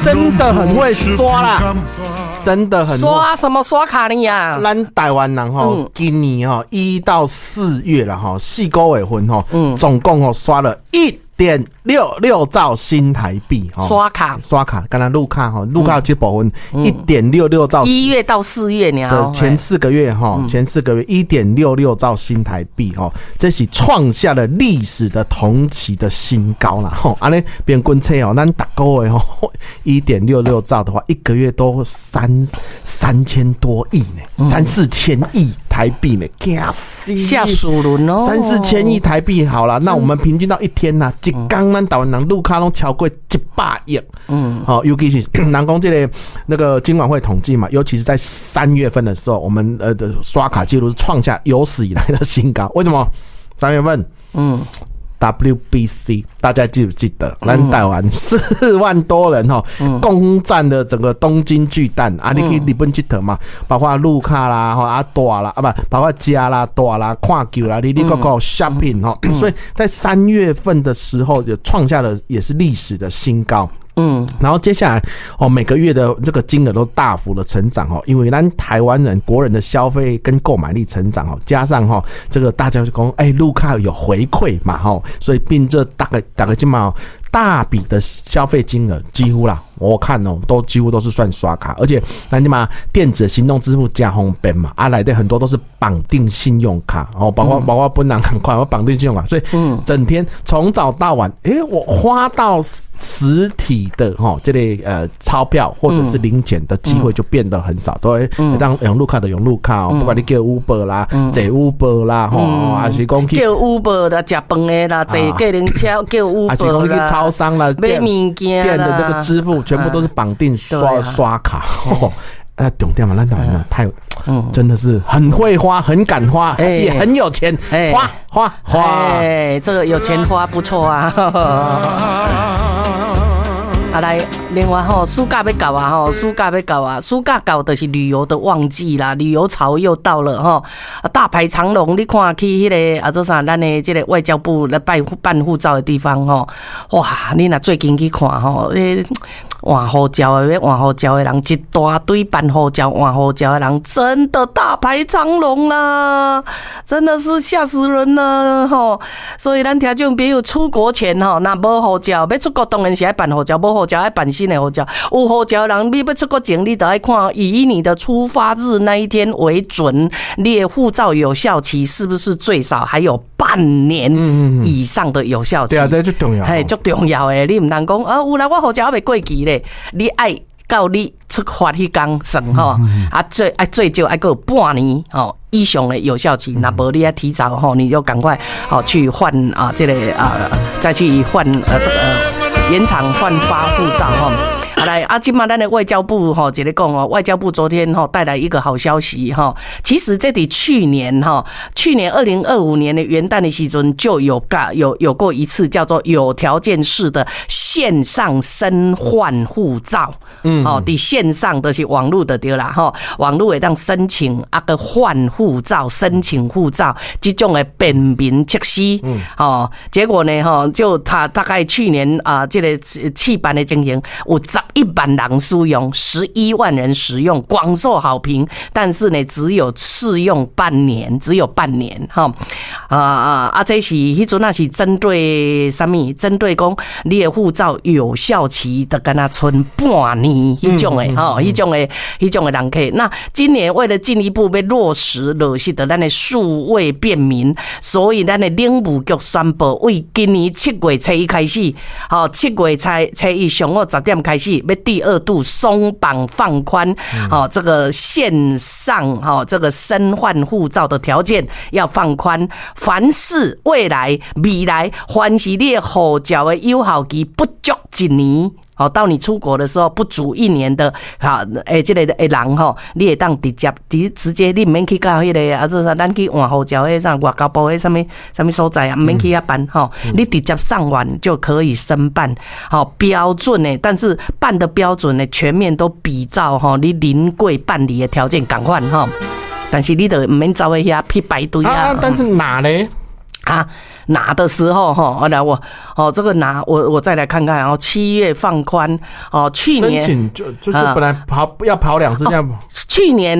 真的很会刷啦，真的很刷什么刷卡呢呀？ 咱台湾人吼，今年吼1到4月了哈，4个月份吼，总共吼刷了1.66兆新台币哈，刷卡，刚才路卡哈，路卡这部分1.66兆 ，1月到4月呢， 前4个月哈，前4个月1.66兆新台币哈，这是创下了历史的同期的新高啦哈。安尼平均测哦，咱大个月吼1.66兆的话，一个月都3000多亿呢，3-4千亿台币呢， 吓死人哦 ，3-4千亿台币好了，那我们平均到一天呐，一天咱台湾人路卡拢超过100亿，好，尤其是人讲这个那个金管会统计嘛，尤其是在3月份的时候，我们的刷卡记录是创下有史以来的新高。为什么？3月份，WBC 大家记不记得？咱台湾4万多人攻占了整个东京巨蛋啊！你去日本去佗嘛，包括路卡啦、大啦不，包括家啦、大啦、看球啦，你个 shopping 所以在3月份的时候就创下了也是历史的新高。然后接下来每个月的这个金额都大幅的成长因为咱台湾人国人的消费跟购买力成长加上这个大家就讲路卡有回馈嘛所以并这大概今嘛大笔的消费金额几乎啦，我看都几乎都是算刷卡，而且咱嘛电子行动支付加方便嘛，来的很多都是绑定信用卡包括本人很快我绑定信用卡，所以整天从早到晚，我花到实体的这类钞票或者是零钱的机会就变得很少，都会当用路卡的用路卡不管你叫 Uber 啦、坐 Uber 啦还是讲叫 Uber 啦、吃饭的啦、坐计程车叫 Uber 啦。 超商啦、 买物件店的那个支付全部都是绑定刷卡重点嘛，咱台湾人太真的是很会花，很敢花，也很有钱，花， 这个有钱花不错啊。来，另外暑假要到啊，暑假到就是旅游的旺季啦，旅游潮又到了大排长龙，你看去迄个做啥？咱的这个外交部来办护照的地方哇，你若最近去看换护照的人一大堆办护照换护照的人，真的大排长龙啦，真的是吓死人了所以咱听众朋友出国前若无护照，要出国当然是要办护照，无护照要办新的护照。有护照的人，你要出国前，你就要看以你的出发日那一天为准，你的护照有效期是不是最少还有半年以上的有效期？ 对啊，这最重要， 最重要的，你唔能讲有啦，我护照还未过期咧，你爱到你出发迄天算最少还有半年以上的有效期，那无你要提早你就赶快去换这个再去换这个延长换发护照来今嘛咱的外交部一个讲外交部昨天带来一个好消息其实这里去年2025年的元旦的时阵就有过一次叫做有条件式的线上申换护照在线上的是网络的对啦网络会当申请个换护照申请护照这种的便民措施结果呢就他大概去年这个试办的情形有11万人使用，11万人使用，广受好评。但是呢，只有试用半年，这是迄阵是针对什么？针对讲你的护照有效期的跟他存半年，迄种的人客。那今年为了进一步要落实的咱的数位便民，所以咱的领务局宣布，为今年7月初1开始，7月初1上午10点开始。第2度松绑放宽这个线上这个申换护照的条件要放宽，凡是未来凡是你的护照的有效期不足1年到你出国的时候不足1年的这个人你会当直接你免去到迄个这啥咱去换护照的啥外交部的什么所在免去办你直接上网就可以申办标准的，但是办的标准的全面都比照你临柜办理的条件赶快但是你就免走去遐去排队但是哪呢拿的时候哈，来这个拿我再来看看，然后7月放宽去年申请就是本来要跑2次这样。 去年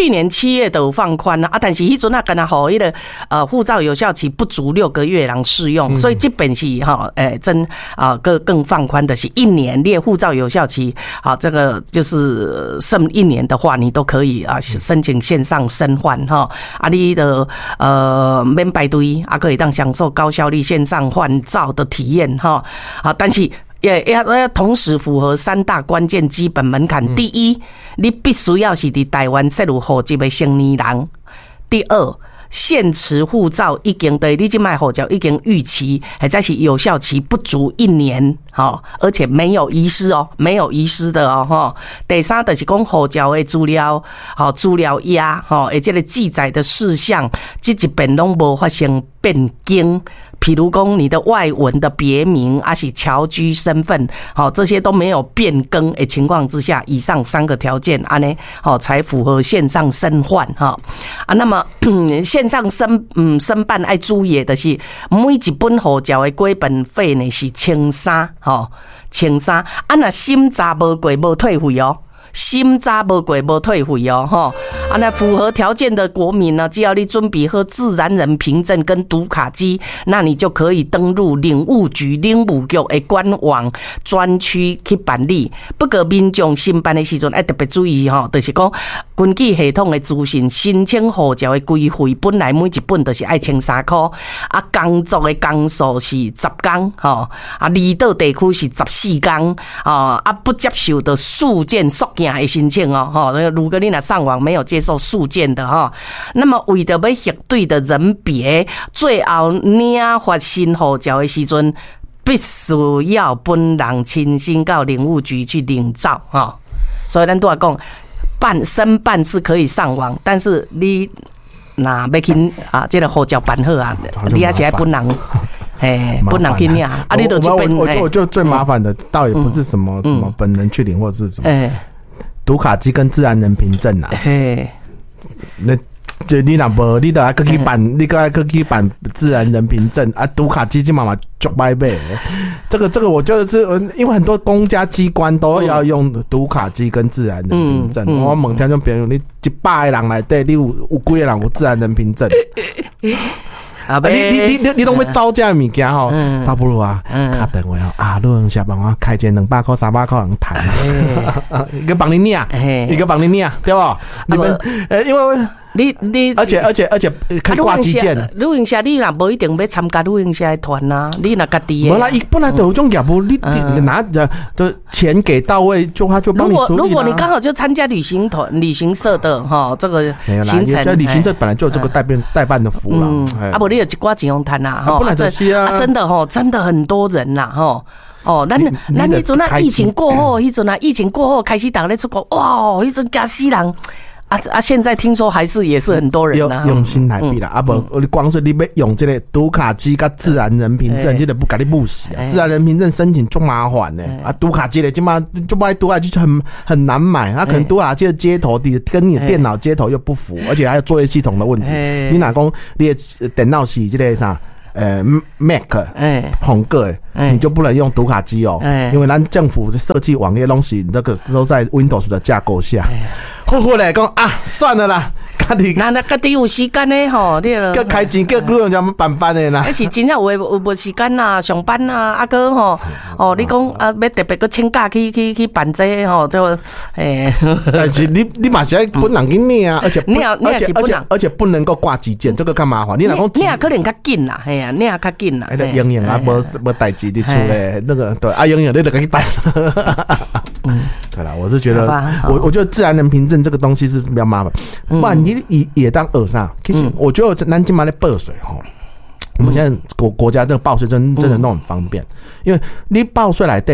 7月都放宽了但是迄阵跟他好个护照有效期不足6个月让适用，所以这本是更放宽的是1年，列护照有效期这个就是剩1年的话，你都可以申请线上申换你的免排队可以当享受高效率线上换照的体验但是也同时符合3大关键基本门槛。第一，你必须要是伫台湾设有户籍的成年人。第二，现持护照已经对你这卖护照已经逾期，或者是有效期不足1年，而且没有遗失没有遗失的第三就是讲护照的资料压而且记载的事项，这一遍拢无发生变更。譬如讲你的外文的别名是侨居身份这些都没有变更的情况之下，以上3个条件才符合线上申换那么线上申办要注意的是，每一本护照的归本费呢是1,300若审查无过无退费审查无过无退费那符合条件的国民呢，只要你准备好自然人凭证跟读卡机，那你就可以登入领务局的官网专区去办理。不过民众申办的时阵要特别注意就是讲根据系统的资讯，申请护照的规费本来每一本就是要1,300块工作的工数是10天离岛地区是14天不接受的速件缩件的申请如果你若上网没有接受速件的那么为着要核对的人别，最后领发新护照的时阵，必须要本人亲身到领务局去领照所以咱都要讲申办是可以上网，但是你那要去这个护照办好你也是要本人本人去领你就这边我就最麻烦的倒也不是什么本人去领或是什么读卡机跟自然人凭证那就你若无，你就要去办，你还要去办自然人凭证读卡机嘛足歹买。这个我觉得是因为很多公家机关都要用读卡机跟自然人凭证。我问听众朋友，你100个人内底，你有几个人有自然人凭证？你拢要招这物件倒不如打电话你用下帮我开一200块300块人谈一个帮你领对不？你们因为你而且可以挂基建。 旅行社你若无一定要参加旅行社的团你若家己的。 无啦，伊本来就有种业务，你拿着钱给到位，他就帮你处理。 如果你刚好就参加旅行社的这个行程， 旅行社本来就有这个代办的服务啦。 无你有一寡钱用谈本来就是真的真的很多人啦咱迄阵疫情过后，开始大家咧出国，哇，迄阵惊死人。现在听说也是很多人用新台币啦无你光是你要用这个读卡机跟自然人凭证，这个不给你不死自然人凭证申请足麻烦的读卡机的今嘛就买读卡机很难买可能读卡机的接头跟你的电脑接头又不符而且还有作业系统的问题你哪讲你的电脑是这个啥Mac 红个你就不能用读卡机因为咱政府设计网页东西那个都在 Windows 的架构下后来讲算了啦那家己有时间的你叫开钱叫旅行社办办的啦那是真正有无时间上班你讲要特别去请假去办这但是你嘛是要本人去领而且不能够挂急件这个干嘛你若讲你也可能较紧啦你也较紧啦营养无代志你出来那个对营养你就去办对啦我是觉得我觉得自然人凭证这个东西是比较麻烦不然你也当二上其实我觉得咱今嘛在报税我们现在国家这个报税真的弄很方便因为你报税来对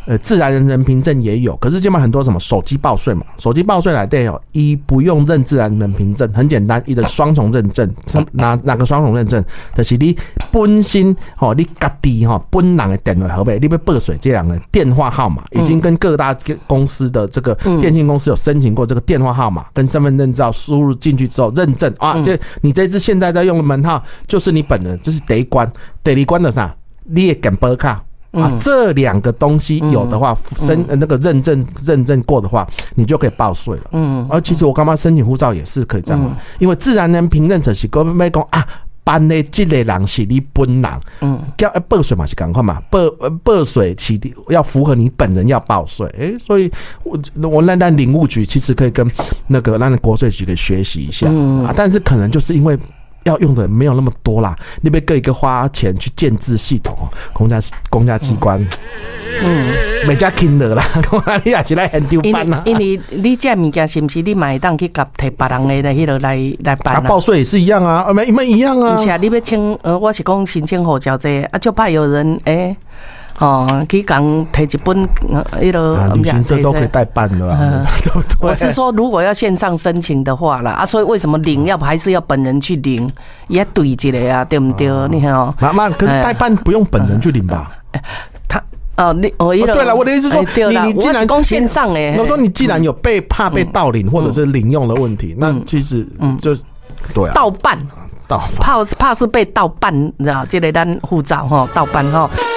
自然人凭证也有，可是现在很多什么手机报税嘛，手机报税来对哦，一不用认自然人凭证，很简单，一的双重认证，哪个双重认证？就是你本身你家己本人的电话号码，你要报税这两个电话号码，已经跟各大公司的这个电信公司有申请过这个电话号码跟身份证照输入进去之后认证啊，这你这支现在在用的门号就是你本人，这是第一关，第二关的啥？你的健保卡。这两个东西有的话，那个认证过的话，你就可以报税了。而其实我刚刚申请护照也是可以这样，因为自然人凭证者是讲要讲啊，办的这个人是你本人，叫报税嘛是赶快嘛，报税起要符合你本人要报税，所以我那领务局其实可以跟那个让国税局给学习一下但是可能就是因为。要用的没有那么多啦，你别个一个花钱去建制系统公家机关，每家听的啦，你也是来很丢班啦。 因为你这物件是不是你买当去甲摕别人的迄个来办啊？ 报税也是一样啊，没一样啊。 不是啊，你要请我是讲申请护照这就怕有人去讲摕一本旅行社都可以代办的啦，对不对？ 我是说，如果要线上申请的话啦，所以为什么领还是要本人去领，也对一个啊，对不对？你看妈，可是代办不用本人去领吧？对了，我的意思是说，你既然讲线上我说你既然有怕被盗领或者是领用的问题，那其实就对啊， 盗办。怕是被盗办，你知道？这个咱护照盗办